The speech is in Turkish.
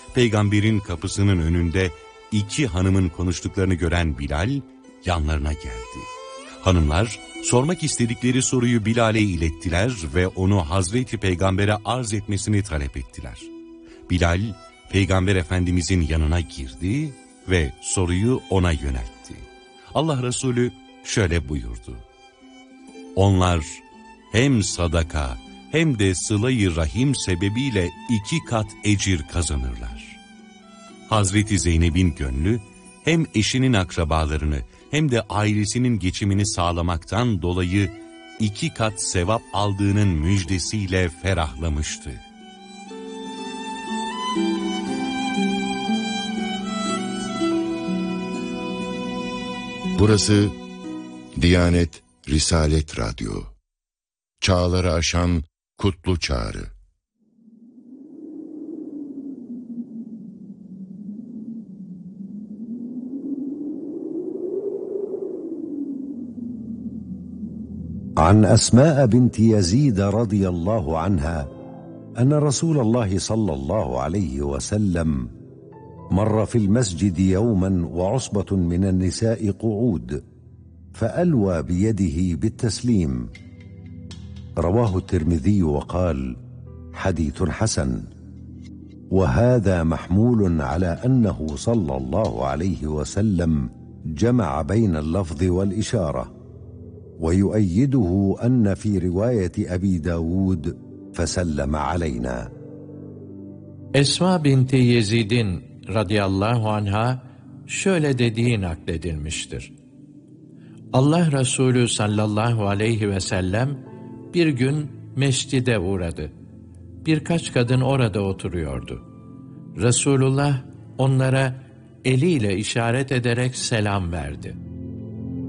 Peygamberin kapısının önünde iki hanımın konuştuklarını gören Bilal yanlarına geldi. Hanımlar sormak istedikleri soruyu Bilal'e ilettiler ve onu Hazreti Peygamber'e arz etmesini talep ettiler. Bilal, Peygamber Efendimizin yanına girdi ve soruyu ona yöneltti. Allah Resulü şöyle buyurdu: "Onlar hem sadaka hem de sıla-i rahim sebebiyle 2 kat ecir kazanırlar." Hazreti Zeynep'in gönlü hem eşinin akrabalarını hem de ailesinin geçimini sağlamaktan dolayı 2 kat sevap aldığının müjdesiyle ferahlamıştı. Burası Diyanet Risalet Radyo. Çağları aşan kutlu çağrı. عن أسماء بنت يزيد رضي الله عنها أن رسول الله صلى الله عليه وسلم مر في المسجد يوما وعصبة من النساء قعود فألوى بيده بالتسليم. رواه الترمذي وقال: حديث حسن. وهذا محمول على أنه صلى الله عليه وسلم جمع بين اللفظ والإشارة، ويؤيده أن في رواية أبي داود فسلم علينا. Esma binti Yezid'in radıyallahu anha şöyle dediği nakledilmiştir. Allah Resulü sallallahu aleyhi ve sellem bir gün mescide uğradı. Birkaç kadın orada oturuyordu. Resulullah onlara eliyle işaret ederek selam verdi.